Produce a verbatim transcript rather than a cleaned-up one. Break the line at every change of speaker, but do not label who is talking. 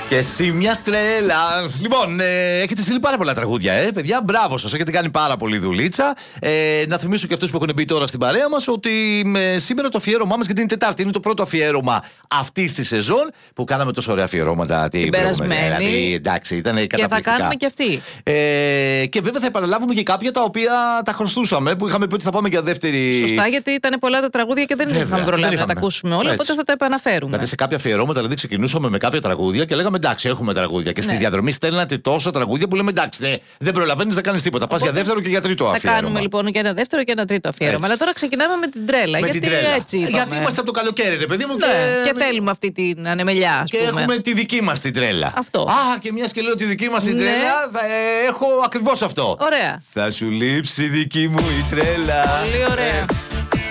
Και εσύ μια τρέλα. Λοιπόν, ε, έχετε στείλει πάρα πολλά τραγούδια, ε, παιδιά. Μπράβο σας, έχετε κάνει πάρα πολύ δουλίτσα. Ε, να θυμίσω και αυτούς που έχουν μπει τώρα στην παρέα μας ότι ε, σήμερα το αφιέρωμά μας, γιατί είναι Τετάρτη, είναι το πρώτο αφιέρωμα αυτή τη σεζόν που κάναμε τόσο ωραία αφιερώματα την, την περασμένη. Δηλαδή, εντάξει, ήταν καταπληκτικά.
Και θα κάνουμε και αυτή.
Ε, και βέβαια θα επαναλάβουμε και κάποια τα οποία τα χρωστούσαμε, που είχαμε πει ότι θα πάμε για δεύτερη.
Σωστά, γιατί ήταν πολλά τα τραγούδια και δεν βέβαια, είχαμε προλάβει να τα ακούσουμε όλα, οπότε θα τα επαναφέρουμε.
Δηλαδή σε κάποια αφιερώματα δηλαδή ξεκινούσαμε με κάποια τραγούδια και λέγαμε εντάξει, έχουμε τραγούδια. Και ναι. στη διαδρομή στέλνατε τόσα τραγούδια που λέμε εντάξει, ναι, δεν προλαβαίνεις να κάνεις τίποτα. Πας για δεύτερο και για τρίτο
θα
αφιέρωμα.
Θα κάνουμε λοιπόν και ένα δεύτερο και ένα τρίτο αφιέρωμα. Αλλά τώρα ξεκινάμε με την τρέλα.
Με
γιατί
την τρέλα.
έτσι. Είπαμε.
Γιατί είμαστε από το καλοκαίρι, ρε παιδί μου.
Ναι, και... και θέλουμε αυτή την ανεμελιά. Ας
και
πούμε.
έχουμε τη δική μας την τρέλα.
Αυτό.
Α, και μια και λέω τη δική μας την
ναι.
τρέλα, θα, ε, έχω ακριβώς αυτό.
Ωραία.
Θα σου λείψει δική μου η τρέλα.
Πολύ ωραία.